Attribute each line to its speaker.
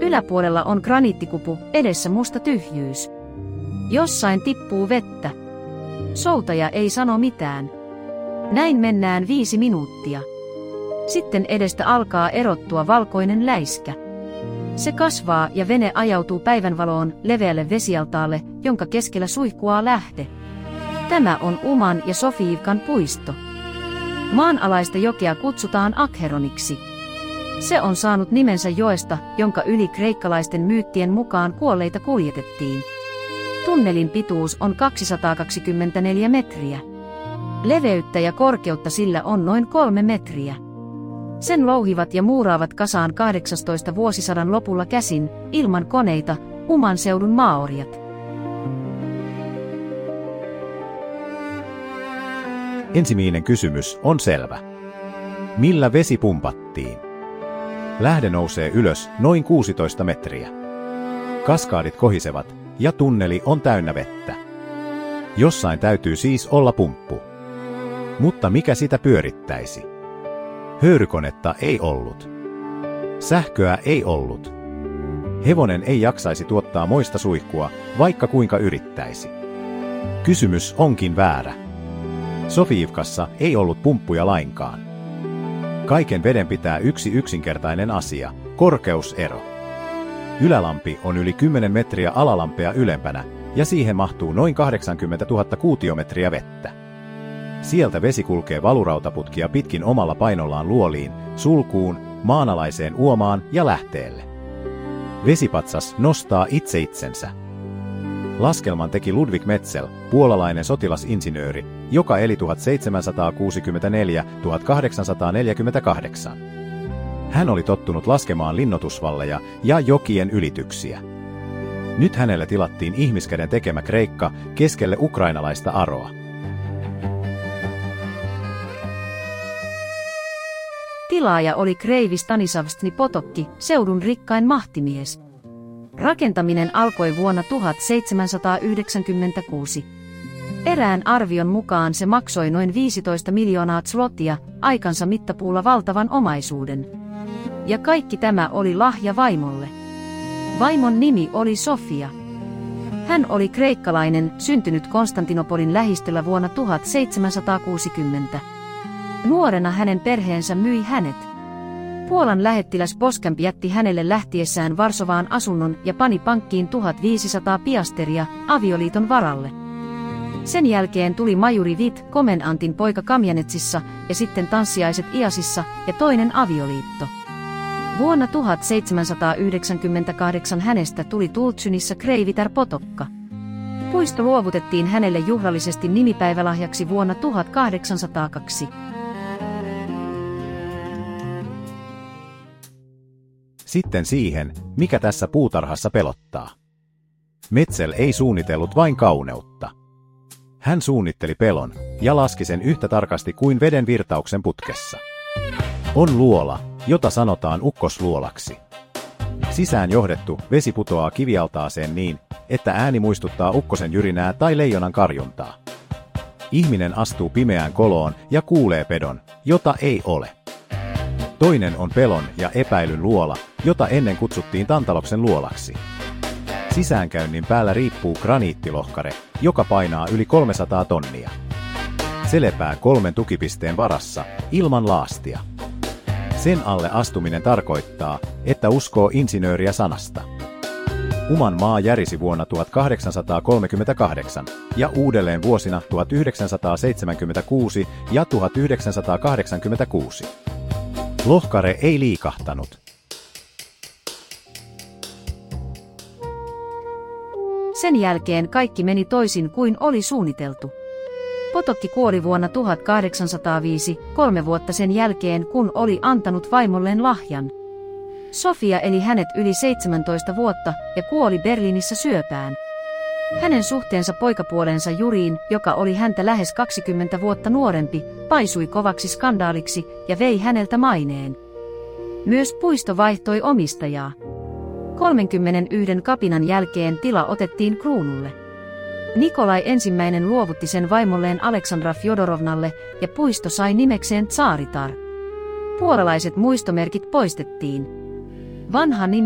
Speaker 1: Yläpuolella on graniittikupu, edessä musta tyhjyys. Jossain tippuu vettä. Soutaja ei sano mitään. Näin mennään 5 minuuttia. Sitten edestä alkaa erottua valkoinen läiskä. Se kasvaa ja vene ajautuu päivänvaloon leveälle vesialtaalle, jonka keskellä suihkuaa lähde. Tämä on Uman ja Sofiivkan puisto. Maanalaista jokea kutsutaan Akheroniksi. Se on saanut nimensä joesta, jonka yli kreikkalaisten myyttien mukaan kuolleita kuljetettiin. Tunnelin pituus on 224 metriä. Leveyttä ja korkeutta sillä on noin 3 metriä. Sen louhivat ja muuraavat kasaan 18. vuosisadan lopulla käsin, ilman koneita, Uman seudun maoriat.
Speaker 2: Ensimmäinen kysymys on selvä. Millä vesi pumpattiin? Lähde nousee ylös noin 16 metriä. Kaskaadit kohisevat ja tunneli on täynnä vettä. Jossain täytyy siis olla pumppu. Mutta mikä sitä pyörittäisi? Höyrykonetta ei ollut. Sähköä ei ollut. Hevonen ei jaksaisi tuottaa moista suihkua, vaikka kuinka yrittäisi. Kysymys onkin väärä. Sofiivkassa ei ollut pumppuja lainkaan. Kaiken veden pitää yksi yksinkertainen asia, korkeusero. Ylälampi on yli 10 metriä alalampea ylempänä, ja siihen mahtuu noin 80 000 kuutiometriä vettä. Sieltä vesi kulkee valurautaputkia pitkin omalla painollaan luoliin, sulkuun, maanalaiseen uomaan ja lähteelle. Vesipatsas nostaa itse itsensä. Laskelman teki Ludwig Metzel, puolalainen sotilasinsinööri, joka eli 1764–1848. Hän oli tottunut laskemaan linnoitusvalleja ja jokien ylityksiä. Nyt hänelle tilattiin ihmiskäden tekemä kreikka keskelle ukrainalaista aroa.
Speaker 1: Tilaaja oli kreivi Stanislavski Potocki, seudun rikkain mahtimies. Rakentaminen alkoi vuonna 1796. Erään arvion mukaan se maksoi noin 15 miljoonaa zlotia, aikansa mittapuulla valtavan omaisuuden. Ja kaikki tämä oli lahja vaimolle. Vaimon nimi oli Sofia. Hän oli kreikkalainen, syntynyt Konstantinopolin lähistöllä vuonna 1760. Nuorena hänen perheensä myi hänet. Puolan lähettiläs Poskamp jätti hänelle lähtiessään Varsovaan asunnon ja pani pankkiin 1500 piasteria avioliiton varalle. Sen jälkeen tuli majuri Vit, komenantin poika Kamjanetsissa ja sitten tanssiaiset Iasissa ja toinen avioliitto. Vuonna 1798 hänestä tuli Tultsynissa kreivitar Potokka. Puisto luovutettiin hänelle juhlallisesti nimipäivälahjaksi vuonna 1802.
Speaker 2: Sitten siihen, mikä tässä puutarhassa pelottaa. Metzel ei suunnitellut vain kauneutta. Hän suunnitteli pelon ja laski sen yhtä tarkasti kuin veden virtauksen putkessa. On luola, jota sanotaan ukkosluolaksi. Sisään johdettu vesi putoaa kivialtaaseen niin, että ääni muistuttaa ukkosen jyrinää tai leijonan karjuntaa. Ihminen astuu pimeään koloon ja kuulee pedon, jota ei ole. Toinen on pelon ja epäilyn luola, jota ennen kutsuttiin Tantaloksen luolaksi. Sisäänkäynnin päällä riippuu graniittilohkare, joka painaa yli 300 tonnia. Se lepää 3 tukipisteen varassa, ilman laastia. Sen alle astuminen tarkoittaa, että uskoo insinööriä sanasta. Uman maa järisi vuonna 1838 ja uudelleen vuosina 1976 ja 1986. Lohkare ei liikahtanut.
Speaker 1: Sen jälkeen kaikki meni toisin kuin oli suunniteltu. Potokki kuoli vuonna 1805, 3 vuotta sen jälkeen kun oli antanut vaimolleen lahjan. Sofia eli hänet yli 17 vuotta ja kuoli Berliinissä syöpään. Hänen suhteensa poikapuolensa Juriin, joka oli häntä lähes 20 vuotta nuorempi, paisui kovaksi skandaaliksi ja vei häneltä maineen. Myös puisto vaihtoi omistajaa. 31 kapinan jälkeen tila otettiin kruunulle. Nikolai I luovutti sen vaimolleen Aleksandra Fjodorovnalle ja puisto sai nimekseen Tsaritar. Puolalaiset muistomerkit poistettiin. Vanha nimi